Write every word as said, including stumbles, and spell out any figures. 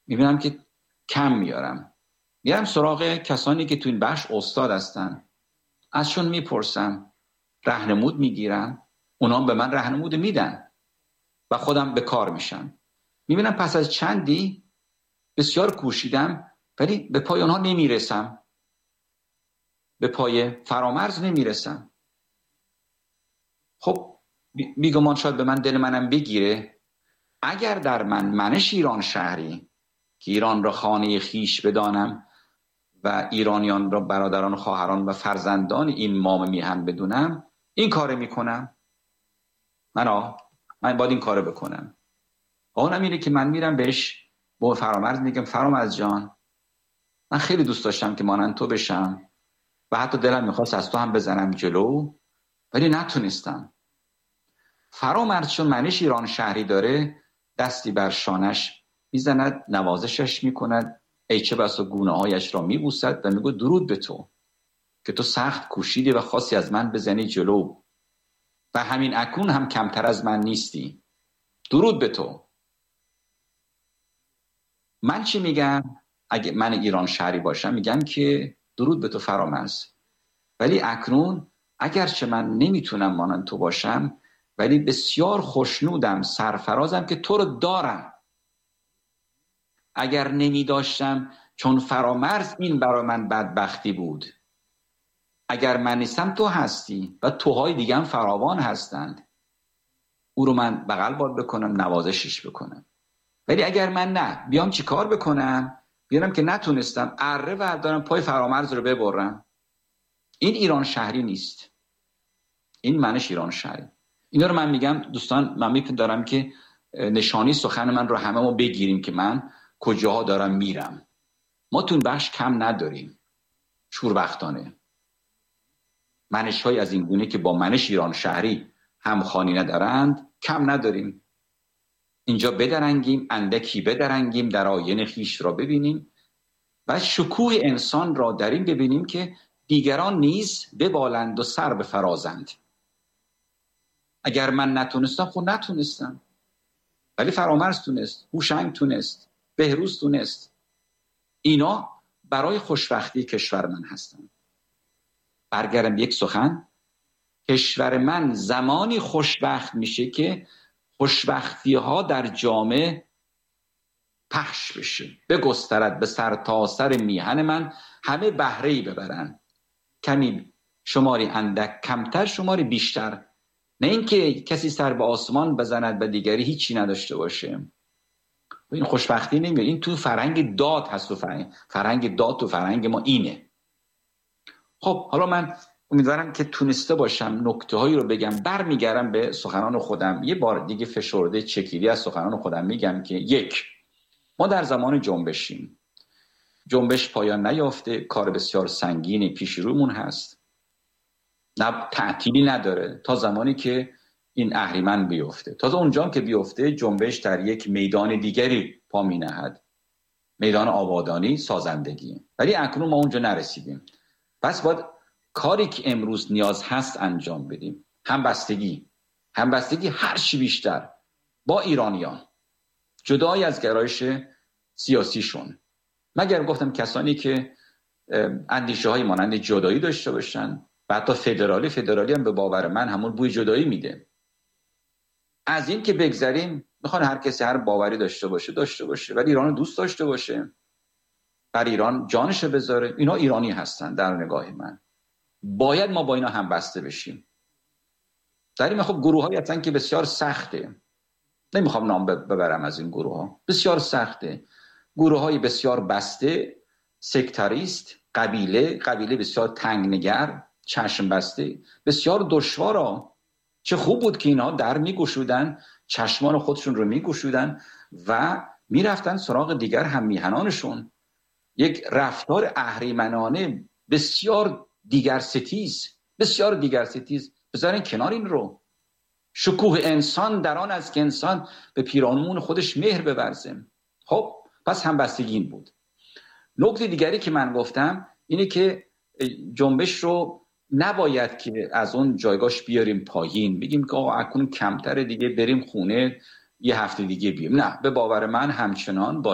میبینم که کم میارم. میرم سراغ کسانی که تو این بخش استاد هستن، ازشون میپرسم، راهنمود میگیرم، اونا به من راهنمود میدن و خودم به کار میشم. میبینم پس از چندی بسیار کوشیدم ولی به پای اونها نمیرسم، به پای فرامرز نمیرسم. خب بیگمان شاید به من دل منم بگیره اگر در من منش ایران شهری که ایران را خانه خیش بدانم و ایرانیان را برادران و خواهران و فرزندان این مام میهن بدونم، این کار میکنم. من آه من باید این کار بکنم. اونم اینه که من میرم بهش با فرامرز میگم فرامرز جان، من خیلی دوست داشتم که مانند تو بشم و حتی دلم میخواست از تو هم بزنم جلو ولی نتونستم. فرامرز چون منش ایران شهری داره دستی بر شانش میزند، نوازشش میکند، ای چه بسا گونه هایش را میبوسد و میگه درود به تو که تو سخت کوشیدی و خواستی از من بزنی جلو و همین اکنون هم کمتر از من نیستی. درود به تو. من چی میگم؟ اگه من ایران شهری باشم میگم که درود به تو فرامرز، ولی اکنون اگرچه من نمیتونم مانند تو باشم ولی بسیار خوشنودم، سرفرازم که تو رو دارم. اگر نمی داشتم چون فرامرز این برای من بدبختی بود. اگر من نیستم تو هستی و توهای دیگه هم فراوان هستند. او رو من بغل باد بکنم، نوازشش بکنم. ولی اگر من نه بیام چی کار بکنم؟ بیارم که نتونستم اره بردارم پای فرامرز رو ببرم. این ایران شهری نیست. این منش ایران شهری. اینا رو من میگم دوستان، من میپندارم که نشانی سخن من رو همه ما بگیریم که من کجاها دارم میرم. ما تو بخش کم نداریم. شوربختانه منش های از این گونه که با منش ایران شهری همخوانی ندارند کم نداریم. اینجا بدرنگیم، اندکی بدرنگیم، در آینه خیش را ببینیم و شکوه انسان را در این ببینیم که دیگران نیز ببالند و سر بفرازند. اگر من نتونستم خود نتونستم، ولی فرامرز تونست، هوشنگ تونست، بهروز تونست. اینا برای خوشبختی کشور من هستند. برگردم یک سخن، کشور من زمانی خوشبخت میشه که خوشبختی ها در جامعه پخش بشه، بگسترد، به سر تا سر میهن من همه بهره‌ای ببرن. کمی شماری اندک کمتر، شماری بیشتر. نه اینکه کسی سر به آسمان بزند و دیگری هیچی نداشته باشه. این خوشبختی نمیاد. این تو فرهنگ داد هست. و فرهنگ فرهنگ داد تو فرهنگ ما اینه. خب حالا من امیدوارم که تونسته باشم نکته هایی رو بگم. برمیگردم به سخنان خودم. یه بار دیگه فشرده چکیدی از سخنان خودم میگم که یک، ما در زمان جنبشیم. جنبش پایان نیافته، کار بسیار سنگینی پیش رومون هست. نه تعطیلی نداره تا زمانی که این اهریمن بیفته. تا اونجا که بیفته جنبش در یک میدان دیگری پا می نهد، میدان آبادانی، سازندگی. ولی اکنون ما اونجا نرسیدیم. پس باید کاری که امروز نیاز هست انجام بدیم. همبستگی همبستگی هر چی بیشتر با ایرانیان، جدای از گرایش سیاسیشون. مگر گفتم کسانی که اندیشه های مانند جدایی داشته باشن و حتی فدرالی فدرالی هم به باور من همون بوی جدایی میده. از این که بگذریم، میخوان هر کسی هر باوری داشته باشه داشته باشه، ولی ایران دوست داشته باشه، بر ایران جانشو بذاره. اینا ایرانی هستن در نگاه من. باید ما با اینا هم بسته بشیم. در این خب گروه هایی هستن که بسیار سخته، نمیخوام نام ببرم از این گروه ها، بسیار سخته. گروه های بسیار بسته، سکتاریست، قبیله قبیله بسیار تنگنگر، چشم بسته، بسیار دشوارا. چه خوب بود که اینا در میگشودن، چشمان خودشون رو میگشودن و میرفتن سراغ دیگر هم میهنانشون. یک رفتار اهریمنانه بسیار دیگر ستیز، بسیار دیگر ستیز. بذارین کنار این رو. شکوه انسان در آن است که انسان به پیرامون خودش مهر بورزه. خب پس همبستگی این بود. نکته دیگری که من گفتم اینه که جنبش رو نباید که از اون جایگاهش بیاریم پایین، بگیم که آقا اکنون کمتره دیگه بریم خونه یه هفته دیگه بیایم. نه، به باور من همچنان با